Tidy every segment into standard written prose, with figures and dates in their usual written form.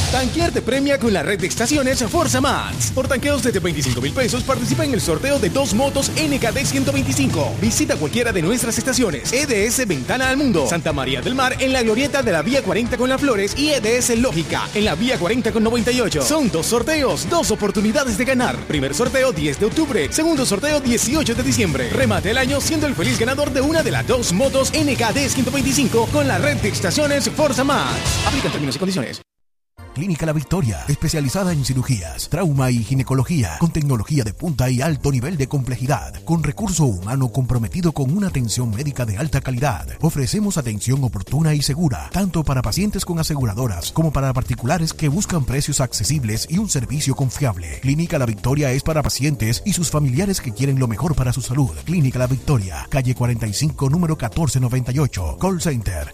Tanquear te premia con la red de estaciones Forza Max. Por tanqueos desde 25,000 pesos participa en el sorteo de 2 motos NKD 125. Visita cualquiera de nuestras estaciones. EDS Ventana al Mundo, Santa María del Mar en la glorieta de la Vía 40 con Las Flores y EDS Lógica en la Vía 40 con 98. Son 2 sorteos, 2 oportunidades de ganar. Primer sorteo 10 de octubre, segundo sorteo 18 de diciembre. Remate el año siendo el feliz ganador de una de las 2 motos NKD 125 con la red de estaciones Forza Max. Aplican términos y condiciones. Clínica La Victoria, especializada en cirugías, trauma y ginecología, con tecnología de punta y alto nivel de complejidad, con recurso humano comprometido con una atención médica de alta calidad. Ofrecemos atención oportuna y segura, tanto para pacientes con aseguradoras como para particulares que buscan precios accesibles y un servicio confiable. Clínica La Victoria es para pacientes y sus familiares que quieren lo mejor para su salud. Clínica La Victoria, calle 45, número 1498. Call Center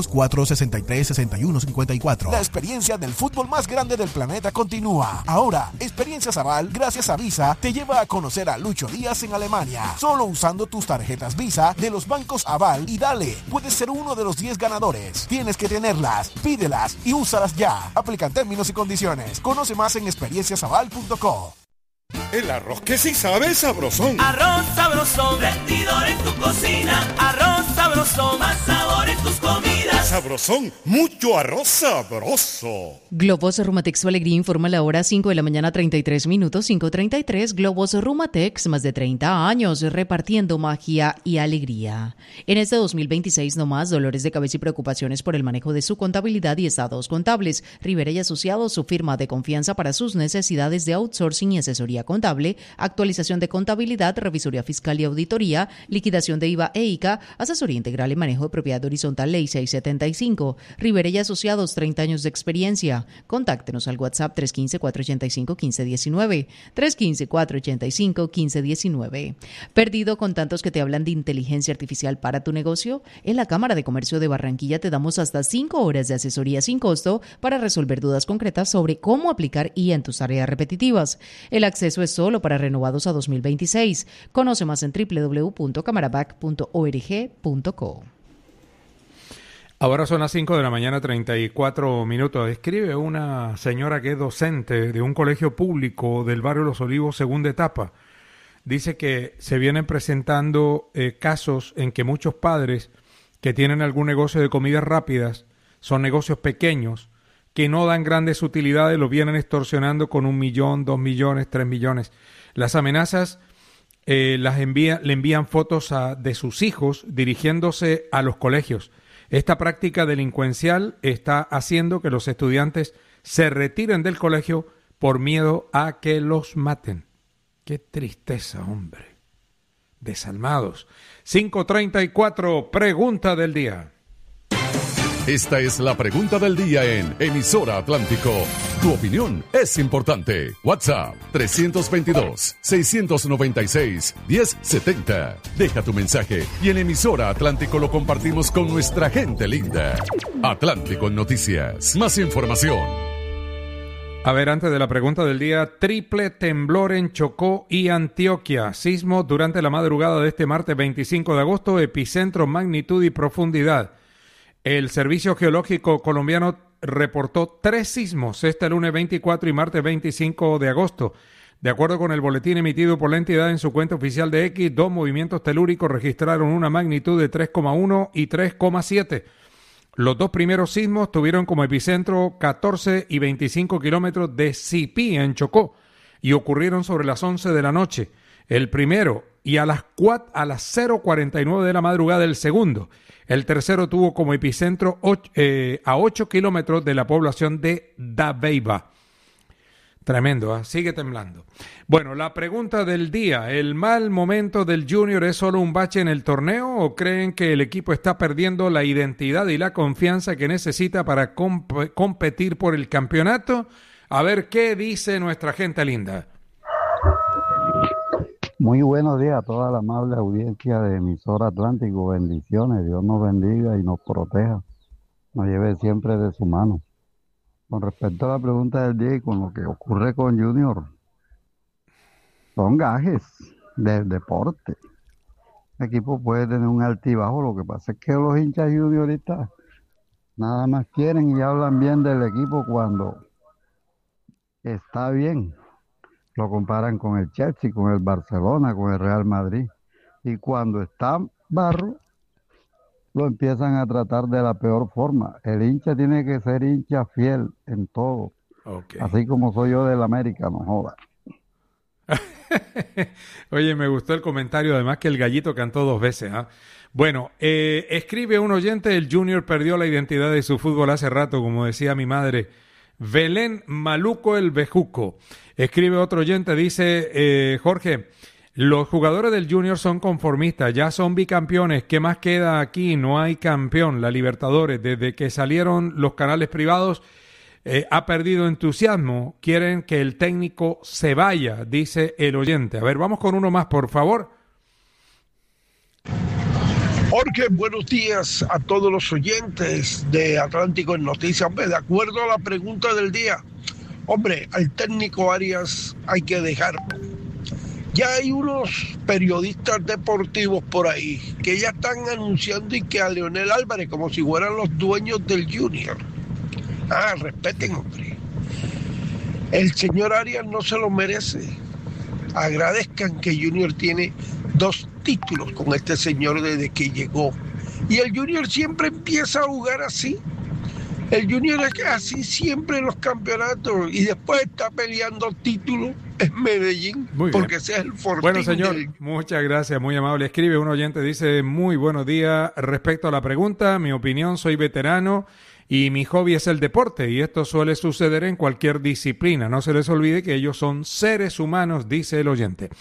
304-63-6154. La experiencia del fútbol más grande del planeta continúa. Ahora, Experiencias Aval, gracias a Visa, te lleva a conocer a Lucho Díaz en Alemania. Solo usando tus tarjetas Visa de los bancos Aval y dale, puedes ser uno de los 10 ganadores. Tienes que tenerlas, pídelas y úsalas ya. Aplican términos y condiciones. Conoce más en experienciasaval.co. El arroz que sí sabe sabrosón. Arroz sabrosón, rendidor en tu cocina. Arroz sabrosón, más sabor en tus comidas. Sabrosón, mucho arroz sabroso. Globos Rumatex, su alegría informa la hora 5 de la mañana 33 minutos, 5:33. Globos Rumatex, más de 30 años repartiendo magia y alegría. En este 2026 no más dolores de cabeza y preocupaciones por el manejo de su contabilidad y estados contables. Rivera y Asociados, su firma de confianza para sus necesidades de outsourcing y asesoría contable, actualización de contabilidad, revisoría fiscal y auditoría, liquidación de IVA e ICA, asesoría integral y manejo de propiedad horizontal Ley 675. Rivera y Asociados, 30 años de experiencia. Contáctenos al WhatsApp 315-485-1519, 315-485-1519. ¿Perdido con tantos que te hablan de inteligencia artificial para tu negocio? En la Cámara de Comercio de Barranquilla te damos hasta 5 horas de asesoría sin costo para resolver dudas concretas sobre cómo aplicar IA en tus tareas repetitivas. El acceso es solo para renovados a 2026. Conoce más en www.camarabac.org.co. Ahora son las 5 de la mañana, 34 minutos. Escribe una señora que es docente de un colegio público del barrio Los Olivos, segunda etapa. Dice que se vienen presentando casos en que muchos padres que tienen algún negocio de comidas rápidas, son negocios pequeños, que no dan grandes utilidades, los vienen extorsionando con 1 millón, 2 millones, 3 millones. Las amenazas le envían fotos de sus hijos dirigiéndose a los colegios. Esta práctica delincuencial está haciendo que los estudiantes se retiren del colegio por miedo a que los maten. ¡Qué tristeza, hombre! Desalmados. 5:34, pregunta del día. Esta es la pregunta del día en Emisora Atlántico. Tu opinión es importante. WhatsApp 322-696-1070. Deja tu mensaje y en Emisora Atlántico lo compartimos con nuestra gente linda. Atlántico en Noticias. Más información. A ver, antes de la pregunta del día, triple temblor en Chocó y Antioquia. Sismo durante la madrugada de este martes 25 de agosto, epicentro, magnitud y profundidad. El Servicio Geológico Colombiano reportó 3 sismos este lunes 24 y martes 25 de agosto. De acuerdo con el boletín emitido por la entidad en su cuenta oficial de X, 2 movimientos telúricos registraron una magnitud de 3,1 y 3,7. Los 2 primeros sismos tuvieron como epicentro 14 y 25 kilómetros de Sipí, en Chocó, y ocurrieron sobre las 11 de la noche. El primero y a las 0:49 de la madrugada el segundo. El tercero tuvo como epicentro a 8 kilómetros de la población de Dabeiba. Tremendo, ¿eh? Sigue temblando. Bueno, la pregunta del día. ¿El mal momento del Junior es solo un bache en el torneo o creen que el equipo está perdiendo la identidad y la confianza que necesita para competir por el campeonato? A ver qué dice nuestra gente linda. Muy buenos días a toda la amable audiencia de Emisora Atlántico. Bendiciones, Dios nos bendiga y nos proteja, nos lleve siempre de su mano. Con respecto a la pregunta del día y con lo que ocurre con Junior, son gajes del deporte. El equipo puede tener un altibajo, lo que pasa es que los hinchas junioristas nada más quieren y hablan bien del equipo cuando está bien. Lo comparan con el Chelsea, con el Barcelona, con el Real Madrid. Y cuando está barro, lo empiezan a tratar de la peor forma. El hincha tiene que ser hincha fiel en todo. Okay. Así como soy yo del América, no joda. Oye, me gustó el comentario, además que el gallito cantó 2 veces. ¿eh? Bueno, escribe un oyente, el Junior perdió la identidad de su fútbol hace rato, como decía mi madre. Belén Maluco el Bejuco. Escribe otro oyente, dice, Jorge, los jugadores del Junior son conformistas, ya son bicampeones, ¿qué más queda aquí? No hay campeón, la Libertadores, desde que salieron los canales privados, ha perdido entusiasmo, quieren que el técnico se vaya, dice el oyente. A ver, vamos con uno más, por favor. Jorge, buenos días a todos los oyentes de Atlántico en Noticias. De acuerdo a la pregunta del día, hombre, al técnico Arias hay que dejarlo. Ya hay unos periodistas deportivos por ahí que ya están anunciando y que a Leonel Álvarez como si fueran los dueños del Junior. Respeten, hombre. El señor Arias no se lo merece. Agradezcan que Junior tiene 2 títulos con este señor desde que llegó. Y el Junior siempre empieza a jugar así. El Junior es así siempre en los campeonatos y después está peleando títulos en Medellín. Porque ese es el fortín. Bueno, señor, muchas gracias, muy amable. Escribe un oyente, dice, muy buenos días. Respecto a la pregunta, mi opinión, soy veterano y mi hobby es el deporte y esto suele suceder en cualquier disciplina. No se les olvide que ellos son seres humanos, dice el oyente.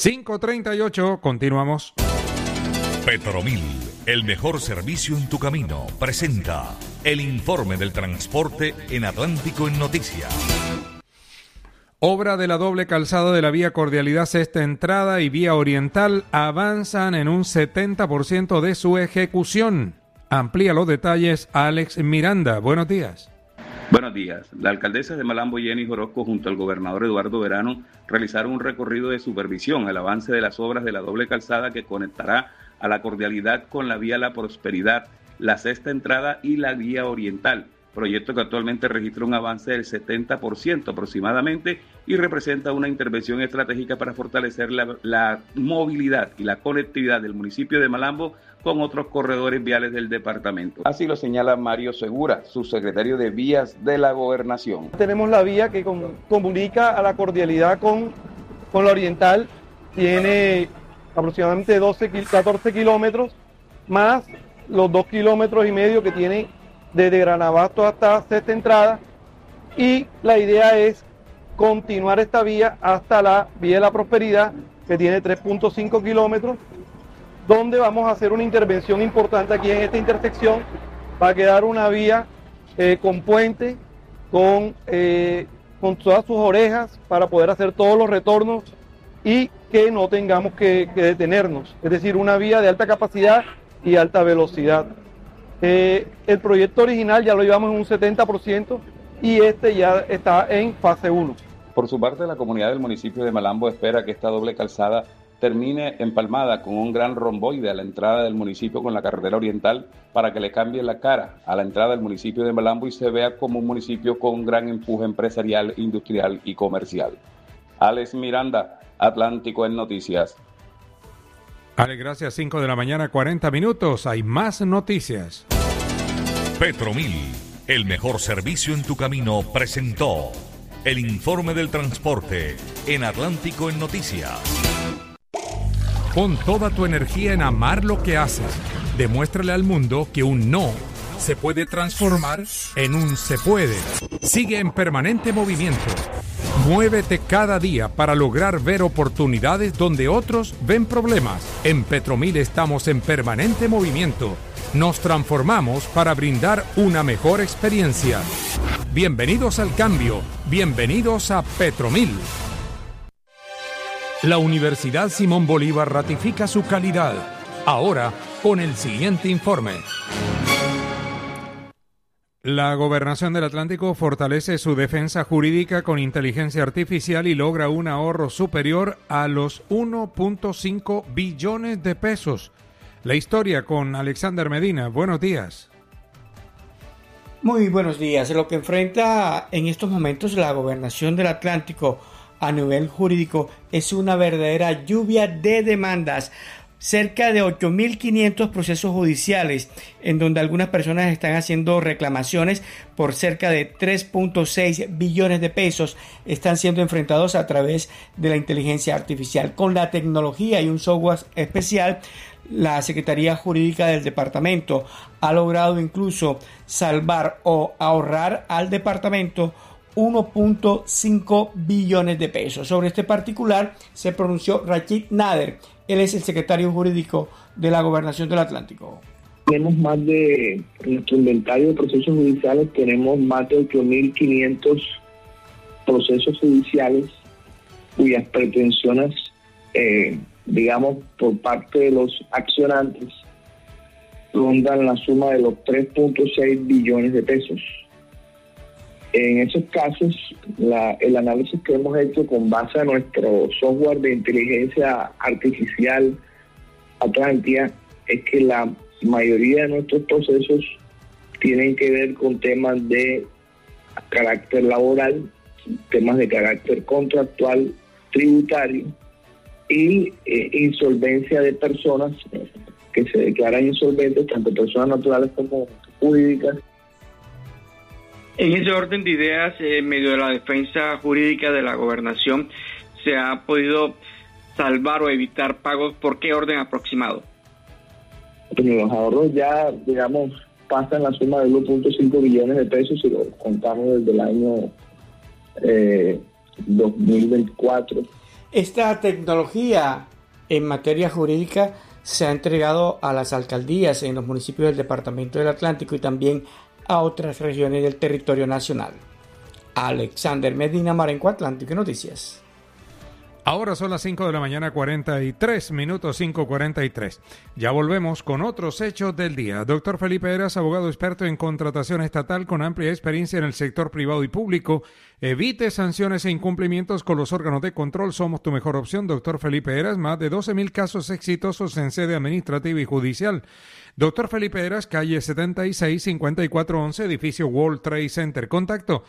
5:38, continuamos. Petromil, el mejor servicio en tu camino, presenta el informe del transporte en Atlántico en Noticias. Obra de la doble calzada de la vía Cordialidad Sexta Entrada y vía Oriental avanzan en un 70% de su ejecución. Amplía los detalles Alex Miranda. Buenos días. Buenos días. La alcaldesa de Malambo, Jenny Orozco, junto al gobernador Eduardo Verano, realizaron un recorrido de supervisión al avance de las obras de la doble calzada que conectará a la Cordialidad con la vía La Prosperidad, la Sexta Entrada y la vía Oriental. Proyecto que actualmente registra un avance del 70% aproximadamente y representa una intervención estratégica para fortalecer la movilidad y la conectividad del municipio de Malambo con otros corredores viales del departamento. Así lo señala Mario Segura, subsecretario de Vías de la Gobernación. Tenemos la vía que comunica a la Cordialidad con la Oriental, tiene aproximadamente 14 kilómetros, más los 2,5 kilómetros que tiene desde Granabasto hasta Sexta Entrada, y la idea es continuar esta vía hasta la vía de la Prosperidad, que tiene 3,5 kilómetros, donde vamos a hacer una intervención importante aquí en esta intersección. Va a quedar una vía con puente, con todas sus orejas, para poder hacer todos los retornos y que no tengamos que detenernos. Es decir, una vía de alta capacidad y alta velocidad. El proyecto original ya lo llevamos en un 70% y este ya está en fase 1. Por su parte, la comunidad del municipio de Malambo espera que esta doble calzada termine empalmada con un gran romboide a la entrada del municipio con la carretera oriental para que le cambie la cara a la entrada del municipio de Malambo y se vea como un municipio con un gran empuje empresarial, industrial y comercial. Alex Miranda, Atlántico en Noticias. Alex, gracias. 5 de la mañana, 40 minutos. Hay más noticias. Petromil, el mejor servicio en tu camino, presentó el informe del transporte en Atlántico en Noticias. Pon toda tu energía en amar lo que haces. Demuéstrale al mundo que un no se puede transformar en un se puede. Sigue en permanente movimiento. Muévete cada día para lograr ver oportunidades donde otros ven problemas. En Petromil estamos en permanente movimiento. Nos transformamos para brindar una mejor experiencia. Bienvenidos al cambio. Bienvenidos a Petromil. La Universidad Simón Bolívar ratifica su calidad. Ahora, con el siguiente informe. La Gobernación del Atlántico fortalece su defensa jurídica con inteligencia artificial y logra un ahorro superior a los 1.5 billones de pesos. La historia con Alexander Medina. Buenos días. Muy buenos días. Lo que enfrenta en estos momentos la Gobernación del Atlántico a nivel jurídico es una verdadera lluvia de demandas. Cerca de 8.500 procesos judiciales en donde algunas personas están haciendo reclamaciones por cerca de 3.6 billones de pesos están siendo enfrentados a través de la inteligencia artificial. Con la tecnología y un software especial, la Secretaría Jurídica del Departamento ha logrado incluso salvar o ahorrar al departamento 1.5 billones de pesos. Sobre este particular se pronunció Rachid Nader. Él es el secretario jurídico de la Gobernación del Atlántico. Tenemos más de, en nuestro inventario de procesos judiciales, tenemos más de 8.500 procesos judiciales cuyas pretensiones, digamos, por parte de los accionantes, rondan la suma de los 3.6 billones de pesos. En esos casos, el análisis que hemos hecho con base a nuestro software de inteligencia artificial Atlantia es que la mayoría de nuestros procesos tienen que ver con temas de carácter laboral, temas de carácter contractual, tributario y insolvencia de personas que se declaran insolventes, tanto personas naturales como jurídicas. En ese orden de ideas, en medio de la defensa jurídica de la gobernación, ¿se ha podido salvar o evitar pagos? ¿Por qué orden aproximado? Los ahorros ya, digamos, pasan la suma de 1.5 billones de pesos si lo contamos desde el año 2024. Esta tecnología en materia jurídica se ha entregado a las alcaldías en los municipios del Departamento del Atlántico y también a otras regiones del territorio nacional. Alexander Medina, Marenco, Atlántico Noticias. Ahora son las 5 de la mañana, 43 minutos, 5:43. Ya volvemos con otros hechos del día. Doctor Felipe Heras, abogado experto en contratación estatal con amplia experiencia en el sector privado y público. Evite sanciones e incumplimientos con los órganos de control. Somos tu mejor opción. Doctor Felipe Heras, más de 12,000 casos exitosos en sede administrativa y judicial. Doctor Felipe Heras, calle 76, 5411, edificio World Trade Center. Contacto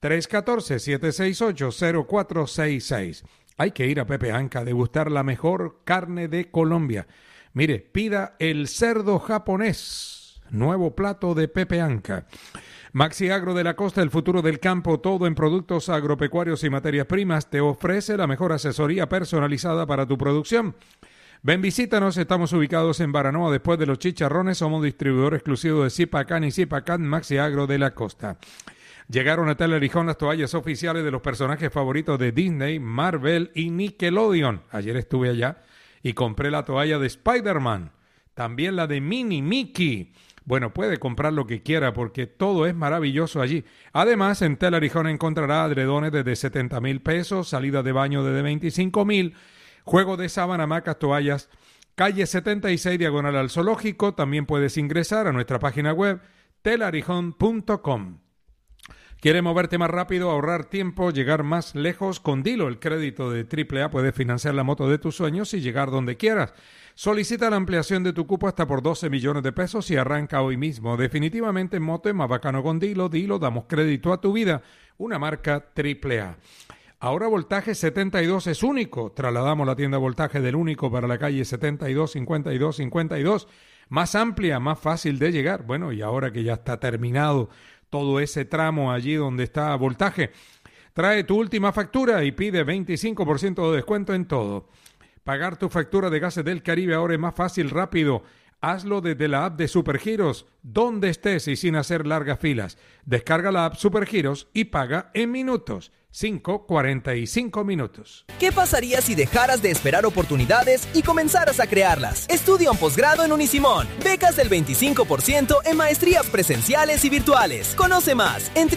314-768-0466. Hay que ir a Pepe Anca a degustar la mejor carne de Colombia. Mire, pida el cerdo japonés, nuevo plato de Pepe Anca. Maxi Agro de la Costa, el futuro del campo, todo en productos agropecuarios y materias primas, te ofrece la mejor asesoría personalizada para tu producción. Ven, visítanos, estamos ubicados en Baranoa, después de los Chicharrones, somos distribuidor exclusivo de Zipacán y Zipacán Maxi Agro de la Costa. Llegaron a Telerijón las toallas oficiales de los personajes favoritos de Disney, Marvel y Nickelodeon. Ayer estuve allá y compré la toalla de Spider-Man, también la de Minnie Mickey. Bueno, puede comprar lo que quiera porque todo es maravilloso allí. Además, en Telerijón encontrará edredones desde 70,000 pesos, salida de baño desde 25,000, juego de sábana, hamacas, toallas. Calle 76, diagonal al Zoológico. También puedes ingresar a nuestra página web telerijón.com. ¿Quieres moverte más rápido, ahorrar tiempo, llegar más lejos? Con Dilo, el crédito de AAA, puedes financiar la moto de tus sueños y llegar donde quieras. Solicita la ampliación de tu cupo hasta por 12 millones de pesos y arranca hoy mismo. Definitivamente en moto es más bacano con Dilo. Dilo, damos crédito a tu vida. Una marca AAA. Ahora Voltaje 72 es único. Trasladamos la tienda Voltaje del único para la calle 72, 52, 52. Más amplia, más fácil de llegar. Bueno, y ahora que ya está terminado todo ese tramo allí donde está Voltaje, trae tu última factura y pide 25% de descuento en todo. Pagar tu factura de Gases del Caribe ahora es más fácil, rápido. Hazlo desde la app de Supergiros, donde estés y sin hacer largas filas. Descarga la app Supergiros y paga en minutos. 5:45 minutos. ¿Qué pasaría si dejaras de esperar oportunidades y comenzaras a crearlas? Estudia un posgrado en Unisimón. Becas del 25% en maestrías presenciales y virtuales. Conoce más en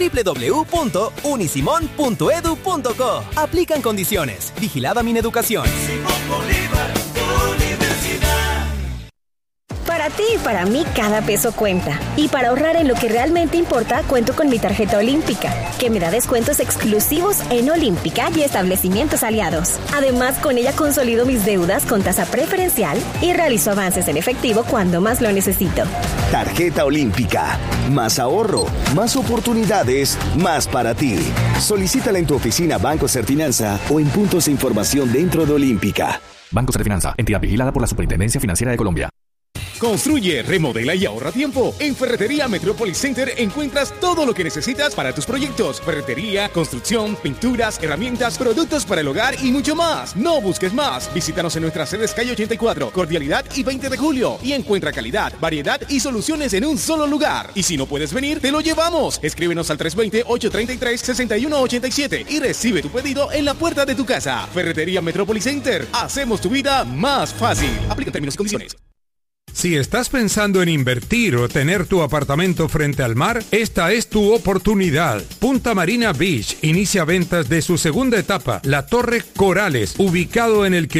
www.unisimon.edu.co. Aplican condiciones. Vigilada Mineducación. Para ti para mí cada peso cuenta. Y para ahorrar en lo que realmente importa, cuento con mi tarjeta Olímpica, que me da descuentos exclusivos en Olímpica y establecimientos aliados. Además, con ella consolido mis deudas con tasa preferencial y realizo avances en efectivo cuando más lo necesito. Tarjeta Olímpica. Más ahorro, más oportunidades, más para ti. Solicítala en tu oficina Banco Serfinanza o en puntos de información dentro de Olímpica. Banco Serfinanza, entidad vigilada por la Superintendencia Financiera de Colombia. Construye, remodela y ahorra tiempo. En Ferretería Metropolis Center encuentras todo lo que necesitas para tus proyectos. Ferretería, construcción, pinturas, herramientas, productos para el hogar y mucho más. No busques más. Visítanos en nuestras sedes calle 84, Cordialidad y 20 de julio. Y encuentra calidad, variedad y soluciones en un solo lugar. Y si no puedes venir, te lo llevamos. Escríbenos al 320-833-6187 y recibe tu pedido en la puerta de tu casa. Ferretería Metropolis Center. Hacemos tu vida más fácil. Aplica términos y condiciones. Si estás pensando en invertir o tener tu apartamento frente al mar, esta es tu oportunidad. Punta Marina Beach inicia ventas de su segunda etapa, la Torre Corales, ubicado en el